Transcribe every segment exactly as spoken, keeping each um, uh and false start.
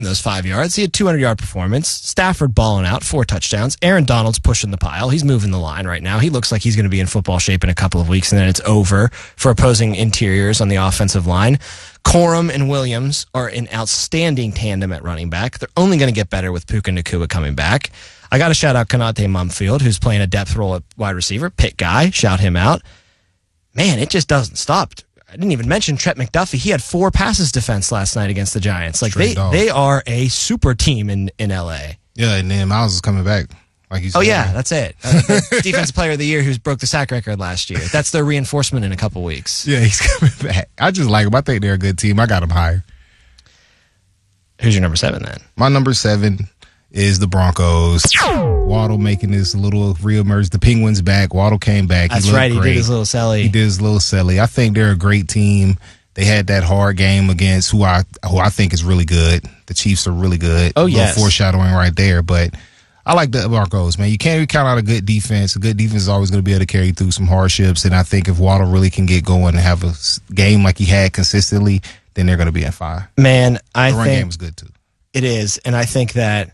those five yards. He had two hundred yard performance. Stafford balling out, four touchdowns. Aaron Donald's pushing the pile. He's moving the line right now. He looks like he's going to be in football shape in a couple of weeks, and then it's over for opposing interiors on the offensive line. Corum and Williams are an outstanding tandem at running back. They're only going to get better with Puka Nacua coming back. I got to shout out Konate Mumfield, who's playing a depth role at wide receiver. Pitt guy, shout him out. Man, it just doesn't stop. I didn't even mention Trent McDuffie. He had four passes defense last night against the Giants. Like they, they are a super team in, in L A. Yeah, and then Miles is coming back. Like you said. Oh, yeah, that's it. Uh, Defensive Player of the Year who's broke the sack record last year. That's their reinforcement in a couple weeks. Yeah, he's coming back. I just like him. I think they're a good team. I got them higher. Who's your number seven then? My number seven is the Broncos. Waddle making this little reemerge. The Penguins back. Waddle came back. That's he right. Great. He did his little celly. He did his little celly. I think they're a great team. They had that hard game against who I who I think is really good. The Chiefs are really good. Oh, yes. Foreshadowing right there. But I like the Broncos, man. You can't count out a good defense. A good defense is always going to be able to carry you through some hardships. And I think if Waddle really can get going and have a game like he had consistently, then they're going to be in fire. Man, I the run think game is good too. It is, and I think that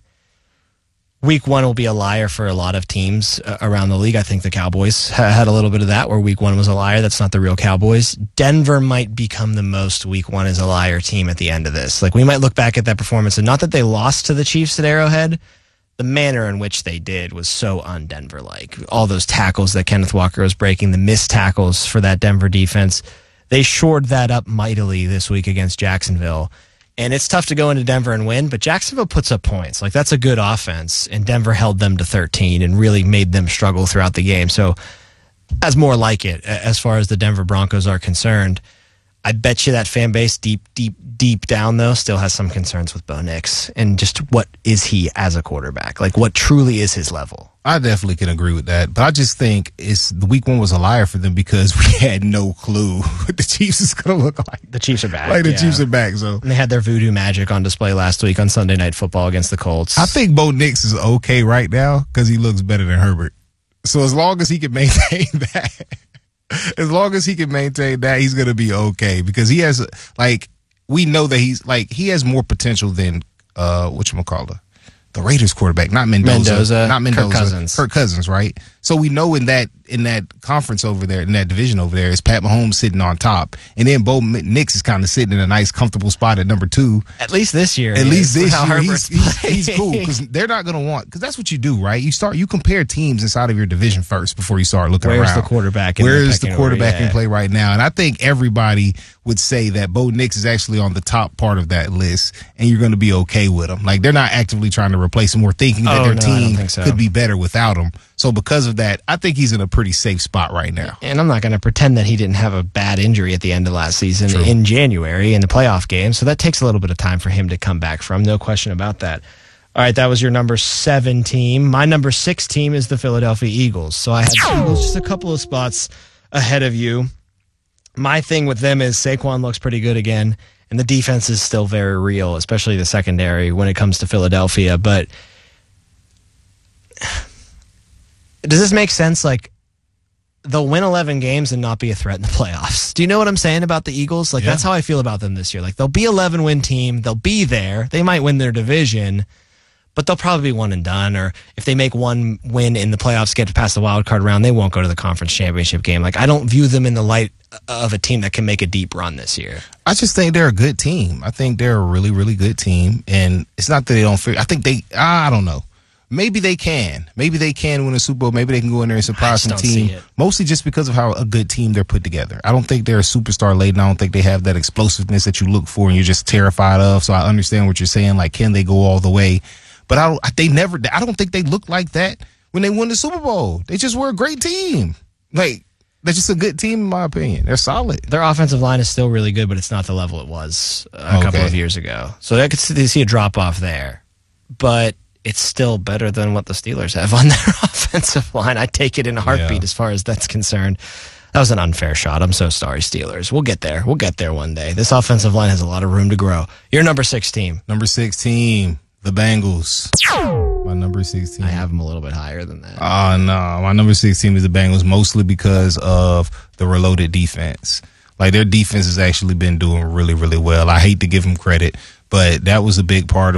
week one will be a liar for a lot of teams uh, around the league. I think the Cowboys ha- had a little bit of that, where week one was a liar. That's not the real Cowboys. Denver might become the most week one is a liar team at the end of this. Like, we might look back at that performance, and not that they lost to the Chiefs at Arrowhead. The manner in which they did was so un-Denver-like. All those tackles that Kenneth Walker was breaking, the missed tackles for that Denver defense, they shored that up mightily this week against Jacksonville. And it's tough to go into Denver and win, but Jacksonville puts up points. Like, that's a good offense, and Denver held them to thirteen and really made them struggle throughout the game. So that's more like it as far as the Denver Broncos are concerned. I bet you that fan base deep, deep, deep down, though, still has some concerns with Bo Nix and just what is he as a quarterback? Like, what truly is his level? I definitely can agree with that. But I just think it's the week one was a liar for them because we had no clue what the Chiefs is going to look like. The Chiefs are back. Like, the yeah. Chiefs are back. So and they had their voodoo magic on display last week on Sunday Night Football against the Colts. I think Bo Nix is okay right now because he looks better than Herbert. So as long as he can maintain that, as long as he can maintain that, he's going to be okay because he has, like, we know that he's, like, he has more potential than, uh, whatchamacallit, the Raiders quarterback, not Mendoza. Mendoza. Not Mendoza. Kirk Cousins. Kirk Cousins, right? So we know in that in that conference over there, in that division over there, is Pat Mahomes sitting on top. And then Bo Nix is kind of sitting in a nice, comfortable spot at number two. At least this year. At least this year, he's, he's, he's, he's cool because they're not going to want, because that's what you do, right? You start, you compare teams inside of your division first before you start looking Where's around. Where's the quarterback in Where is the quarterback order, yeah. in play right now? And I think everybody would say that Bo Nix is actually on the top part of that list, and you're going to be okay with him. Like, they're not actively trying to replace him or thinking that oh, their no, team so. could be better without him. So because of that, I think he's in a pretty safe spot right now. And I'm not going to pretend that he didn't have a bad injury at the end of last season True. in January in the playoff game. So that takes a little bit of time for him to come back from. No question about that. All right, that was your number seven team. My number six team is the Philadelphia Eagles. So I had the Eagles just a couple of spots ahead of you. My thing with them is Saquon looks pretty good again, and the defense is still very real, especially the secondary when it comes to Philadelphia. But does this make sense? Like, they'll win eleven games and not be a threat in the playoffs. Do you know what I'm saying about the Eagles? Like, yeah. That's how I feel about them this year. Like, they'll be eleven win team. They'll be there. They might win their division, but they'll probably be one and done. Or if they make one win in the playoffs, get past the wild card round, they won't go to the conference championship game. Like, I don't view them in the light of a team that can make a deep run this year. I just think they're a good team. I think they're a really, really good team. And it's not that they don't figure. I think they, I don't know. Maybe they can. Maybe they can win a Super Bowl. Maybe they can go in there and surprise some team. Mostly just because of how a good team they're put together. I don't think they're a superstar laden. I don't think they have that explosiveness that you look for and you're just terrified of. So I understand what you're saying. Like, can they go all the way? But I don't, they never, I don't think they look like that when they won the Super Bowl. They just were a great team. Like, they're just a good team, in my opinion. They're solid. Their offensive line is still really good, but it's not the level it was a okay. couple of years ago. So I could see a drop off there. But it's still better than what the Steelers have on their offensive line. I take it in a heartbeat yeah. as far as that's concerned. That was an unfair shot. I'm so sorry, Steelers. We'll get there. We'll get there one day. This offensive line has a lot of room to grow. Your number six team. Number six team, the Bengals. My number six team. I have them a little bit higher than that. Oh, uh, no. My number six team is the Bengals, mostly because of the reloaded defense. Like, their defense has actually been doing really, really well. I hate to give them credit, but that was a big part of